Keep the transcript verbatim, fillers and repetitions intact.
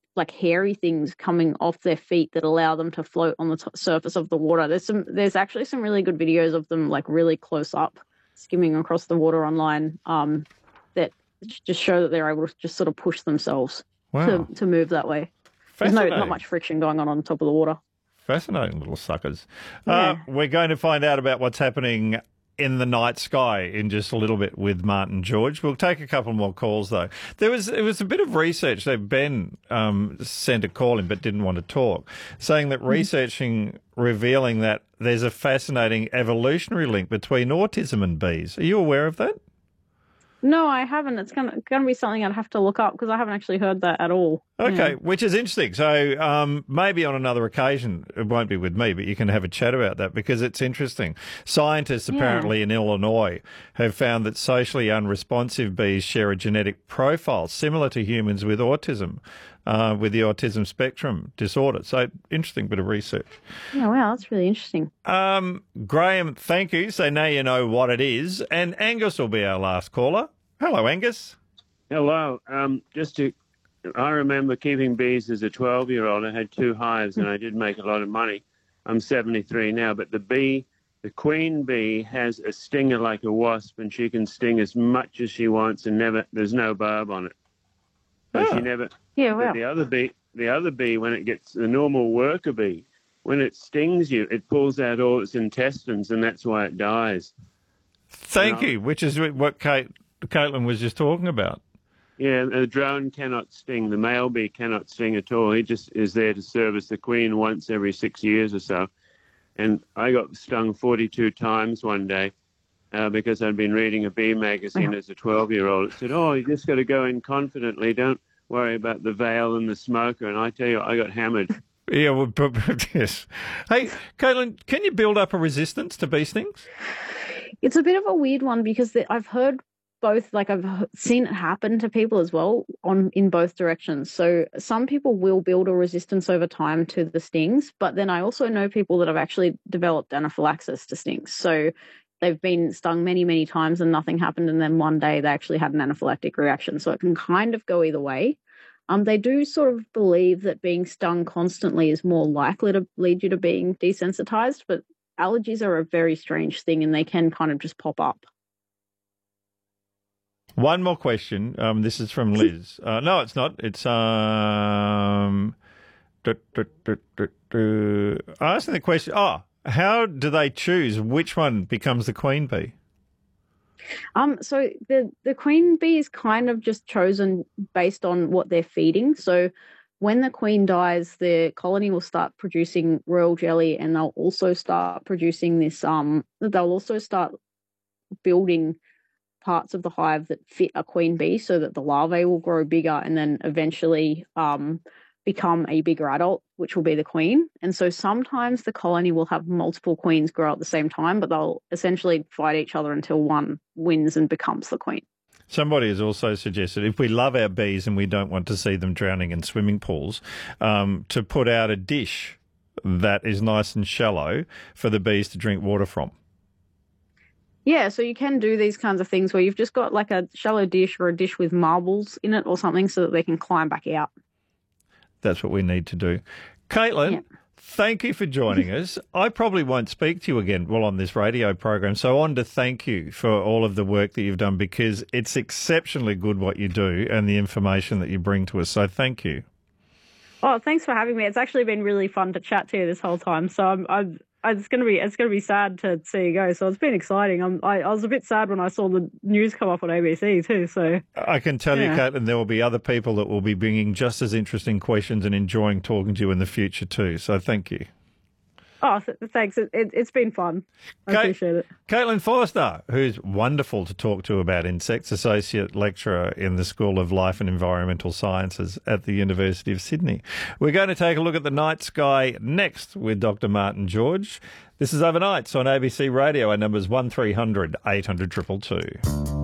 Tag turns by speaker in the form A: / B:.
A: like hairy things coming off their feet that allow them to float on the t- surface of the water. There's some, there's actually some really good videos of them like really close up, skimming across the water online, um, that just show that they're able to just sort of push themselves
B: wow.
A: to to move that way. There's no not much friction going on on top of the water.
B: Fascinating little suckers.
A: Yeah.
B: Uh, we're going to find out about what's happening in the night sky in just a little bit with Martin George. We'll take a couple more calls though. There was it was a bit of research that Ben um, sent a call in but didn't want to talk, saying that researching revealing that there's a fascinating evolutionary link between autism and bees. Are you aware of that?
A: No, I haven't. It's going to, going to be something I'd have to look up because I haven't actually heard that at all.
B: Okay,
A: Yeah.
B: which is interesting. So um, maybe on another occasion, it won't be with me, but you can have a chat about that because it's interesting. Scientists apparently
A: Yeah.
B: in Illinois have found that socially unresponsive bees share a genetic profile similar to humans with autism, uh, with the autism spectrum disorder. So interesting bit of research.
A: Oh, wow, that's really interesting.
B: Um, Graham, thank you. So now you know what it is. And Angus will be our last caller. Hello, Angus.
C: Hello. Um, just to, I remember keeping bees as a twelve-year-old. I had two hives, and I did make a lot of money. I'm seventy-three now, but the bee, the queen bee, has a stinger like a wasp, and she can sting as much as she wants, and never. There's no barb on it. So
B: Oh.
C: she never.
A: Yeah,
C: But
A: wow.
C: the other bee, the other bee, when it gets the normal worker bee, when it stings you, it pulls out all its intestines, and that's why it dies.
B: Thank
C: No.
B: you, which is what Kate, Caitlin was just talking about.
C: Yeah, the drone cannot sting. The male bee cannot sting at all. He just is there to service the queen once every six years or so. And I got stung forty-two times one day uh, because I'd been reading a bee magazine as a twelve-year-old. It said, oh, you just got to go in confidently. Don't worry about the veil and the smoker. And I tell you, I got hammered.
B: Yeah, well, yes. Hey, Caitlin, can you build up a resistance to bee stings?
A: It's a bit of a weird one because the, I've heard both, like I've h- seen it happen to people as well on in both directions. So some people will build a resistance over time to the stings, but then I also know people that have actually developed anaphylaxis to stings. So they've been stung many, many times and nothing happened, and then one day they actually had an anaphylactic reaction. So it can kind of go either way. Um, they do sort of believe that being stung constantly is more likely to lead you to being desensitized, but allergies are a very strange thing and they can kind of just pop up.
B: One more question. Um, this is from Liz. Uh, no, it's not. It's um, du- du- du- du- du- asking the question. Oh, how do they choose which one becomes the queen bee?
A: Um, so the, the queen bee is kind of just chosen based on what they're feeding. So when the queen dies, the colony will start producing royal jelly, and they'll also start producing this, um, they'll also start building parts of the hive that fit a queen bee so that the larvae will grow bigger and then eventually um, become a bigger adult, which will be the queen. And so sometimes the colony will have multiple queens grow at the same time, but they'll essentially fight each other until one wins and becomes the queen.
B: Somebody has also suggested if we love our bees and we don't want to see them drowning in swimming pools, um, to put out a dish that is nice and shallow for the bees to drink water from.
A: Yeah, so you can do these kinds of things where you've just got like a shallow dish or a dish with marbles in it or something so that they can climb back out.
B: That's what we need to do. Caitlin,
A: Yeah.
B: thank you for joining us. I probably won't speak to you again while on this radio program, so I want to thank you for all of the work that you've done because it's exceptionally good what you do and the information that you bring to us, so thank you.
A: Oh, thanks for having me. It's actually been really fun to chat to you this whole time. So I'm, I'm it's gonna be it's gonna be sad to see you go. So it's been exciting. I'm, I, I was a bit sad when I saw the news come up on A B C too. So
B: I can tell
A: yeah.
B: you, Caitlin, there will be other people that will be bringing just as interesting questions and enjoying talking to you in the future too. So thank you.
A: Oh, th- thanks. It, it, it's been fun. I
B: Kate,
A: appreciate it.
B: Caitlin Forster, who's wonderful to talk to about insects, Associate Lecturer in the School of Life and Environmental Sciences at the University of Sydney. We're going to take a look at the night sky next with Doctor Martin George. This is Overnights on A B C Radio. Our number's one three hundred eight hundred two two two.